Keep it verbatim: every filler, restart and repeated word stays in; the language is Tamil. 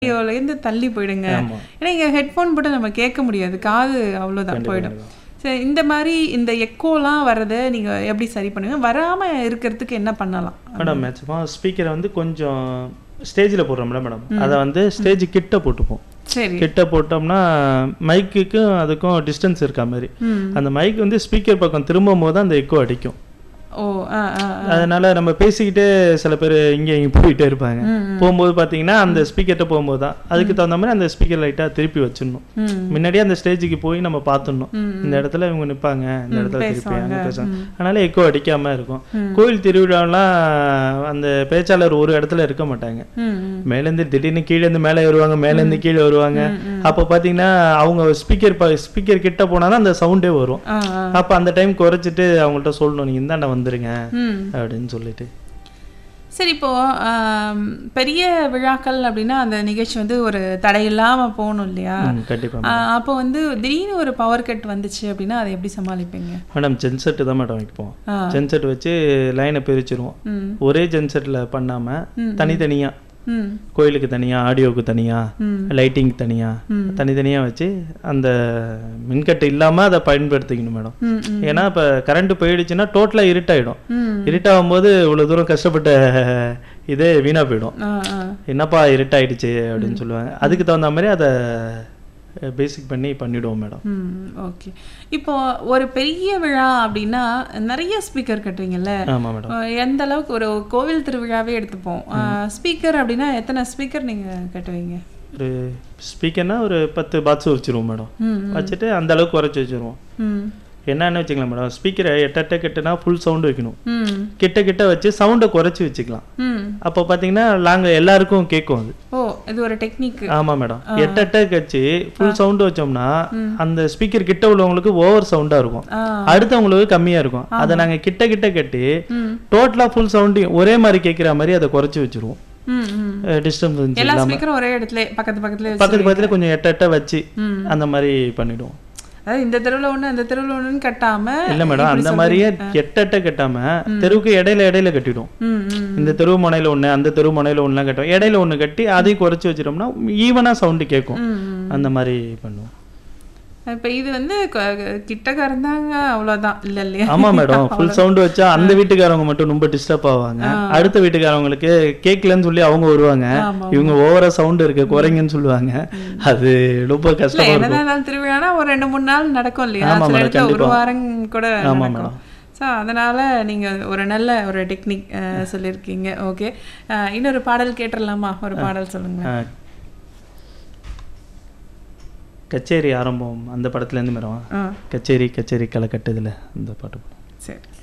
ரேடியோலேருந்து தள்ளி போயிடுங்க. ஏன்னா இங்கே ஹெட்ஃபோன் போட்டு நம்ம கேட்க முடியாது, காது அவ்வளோதான் போயிடும். சரி, இந்த மாதிரி இந்த எக்கோலாம் வர்றதை நீங்கள் எப்படி சரி பண்ணுவீங்க? வராமல் இருக்கிறதுக்கு என்ன பண்ணலாம் மேடம்? மேக்ஸிமம் ஸ்பீக்கரை வந்து கொஞ்சம் ஸ்டேஜில் போடுறோம்ல மேடம், அதை வந்து ஸ்டேஜ் கிட்ட போட்டுப்போம். சரி, கிட்ட போட்டோம்னா மைக்குக்கும் அதுக்கும் டிஸ்டன்ஸ் இருக்கா மாதிரி அந்த மைக் வந்து ஸ்பீக்கர் பக்கம் திரும்பும் போது அந்த எக்கோ அடிக்கும். ஓ, அதனால நம்ம பேசிக்கிட்டே சில பேர் இங்கே இங்கே போயிட்டே இருப்பாங்க. போகும்போது பார்த்தீங்கன்னா அந்த ஸ்பீக்கர்கிட்ட போகும்போது தான் அதுக்கு தகுந்த மாதிரி அந்த ஸ்பீக்கர் லைட்டாக திருப்பி வச்சிடணும். முன்னாடியே அந்த ஸ்டேஜுக்கு போய் நம்ம பார்த்துடணும், இந்த இடத்துல இவங்க நிற்பாங்க, இந்த இடத்துல திருப்பி அங்கே பேசுவாங்க. அதனால எக்கோ அடிக்காமல் இருக்கும். கோயில் திருவிழாலாம் அந்த பேச்சாளர் ஒரு இடத்துல இருக்க மாட்டாங்க. மேலேருந்து திடீர்னு கீழேருந்து மேலே வருவாங்க, மேலேருந்து கீழே வருவாங்க. அப்போ பார்த்தீங்கன்னா அவங்க ஸ்பீக்கர் ஸ்பீக்கர் கிட்ட போனால் தான் அந்த சவுண்டே வரும். அப்போ அந்த டைம் குறைச்சிட்டு அவங்கள்ட்ட சொல்லணும், நீங்கள் இந்தாண்ட வந்துருங்க அப்படின்னு சொல்லிட்டு. சரி, இப்போ பெரிய விழாக்கள் அப்படின்னா அந்த நிகழ்ச்சி வந்து ஒரு தடையில்லாம போகணும் இல்லையா? கண்டிப்பா. அப்போ வந்து திடீர்னு ஒரு பவர் கட் வந்துச்சு அப்படின்னா அதை எப்படி சமாளிப்பீங்க? மேடம், ஜென்செட் தான் மேடம் வைப்போம். ஜென்செட் வச்சு லைனை பிரிச்சிருவோம். ஒரே ஜென்செட்ல பண்ணாம தனித்தனியா, கோயிலுக்கு தனியா, ஆடியோவுக்கு தனியா, லைட்டிங் தனியா, தனித்தனியா வச்சு அந்த மின்கட்டு இல்லாம அதை பயன்படுத்திக்கணும் மேடம். ஏன்னா இப்ப கரண்ட் போயிடுச்சுன்னா டோட்டலா இருட்டாயிடும். இருட்டாகும் போது இவ்வளவு தூரம் கஷ்டப்பட்ட இதே வீணா போயிடும். என்னப்பா இருட்டாயிடுச்சு அப்படின்னு சொல்லுவாங்க. அதுக்கு தகுந்த மாதிரி அதை பேசிக் பண்ணி பண்ணிடுவோம் மேடம். ஓகே. இப்போ ஒரு பெரிய விழா அப்படின்னா நிறைய ஸ்பீக்கர் கட்டுறீங்கல்ல? ஆமாம் மேடம். எந்த அளவுக்கு ஒரு கோவில் திருவிழாவே எடுத்துப்போம், ஸ்பீக்கர் அப்படின்னா எத்தனை ஸ்பீக்கர் நீங்கள் கட்டுவீங்க? ஒரு ஸ்பீக்கர்னா ஒரு பத்து பாக்ஸ் வச்சுருவோம் மேடம். வச்சுட்டு அந்த அளவுக்கு குறைச்சி வச்சுருவோம். என்னன்னு வச்சுக்கலாம் மேடம், ஸ்பீக்கரை எட்ட கட்டுனா ஃபுல் சவுண்டு வைக்கணும். கிட்ட கிட்ட வச்சு சவுண்டை குறைச்சி வச்சுக்கலாம். அப்போ பார்த்தீங்கன்னா நாங்கள் எல்லாருக்கும் கேட்கும் அது. ஓ, இது ஒரு டெக்னிக். ஆமாம் மேடம். எட்ட வச்சு ஃபுல் சவுண்டு வச்சோம்னா அந்த ஸ்பீக்கர் கிட்ட உள்ளவங்களுக்கு ஓவர் சவுண்டாக இருக்கும், அடுத்தவங்களுக்கு கம்மியாக இருக்கும். அதை நாங்கள் கிட்ட கிட்ட கட்டி டோட்டலாக ஃபுல் சவுண்டு ஒரே மாதிரி கேட்குற மாதிரி அதை குறைச்சி வச்சுருவோம். டிஸ்டர்பன்ஸ் எல்லா ஸ்பீக்கரும் ஒரே இடத்துல பக்கத்து பக்கத்துல பக்கத்து பக்கத்துல கொஞ்சம் எட்ட எட்ட வச்சு அந்த மாதிரி பண்ணிடுவோம். அதாவது இந்த தெருவில் ஒன்று அந்த தெருவில் ஒன்றுன்னு கட்டாம இல்லை மேடம், அந்த மாதிரியே எட்ட கட்டாம தெருவுக்கு இடையில இடையில கட்டிடும். இந்த தெருவு முனையில ஒன்று, அந்த தெருவு முனையில ஒன்றுலாம் கட்டுவோம். இடையில ஒன்று கட்டி அதையும் குறைச்சி வச்சிட்டோம்னா ஈவனா சவுண்டு கேட்கும். அந்த மாதிரி பண்ணுவோம். இப்போ இது வந்து கிட்டக்க இருந்தாங்க அவ்வளோதான் இல்லை இல்லையா? ஆமாம் மேடம். ஃபுல் சவுண்டு வச்சா அந்த வீட்டுக்காரவங்க மட்டும் ரொம்ப டிஸ்டர்ப் ஆவாங்க. அடுத்த வீட்டுக்காரவங்களுக்கு கேட்கலன்னு சொல்லி அவங்க வருவாங்க, இவங்க ஓவரா சவுண்டு இருக்கு குறைங்கன்னு சொல்லுவாங்க. அது ரொம்ப கஷ்டம். என்னதான் திருவிழானா ஒரு ரெண்டு மூணு நாள் நடக்கும் இல்லையா? ஒரு வாரம் கூட. ஆமாம் மேடம். ஸோ அதனால் நீங்கள் ஒரு நல்ல ஒரு டெக்னிக் சொல்லியிருக்கீங்க. ஓகே, இன்னொரு பாடல் கேட்டுடலாமா? ஒரு பாடல் சொல்லுங்கள். கச்சேரி ஆரம்பம் அந்த படத்துலேருந்து மேடம், கச்சேரி கச்சேரி களை கட்டுதில் அந்த பாட்டு. சரி.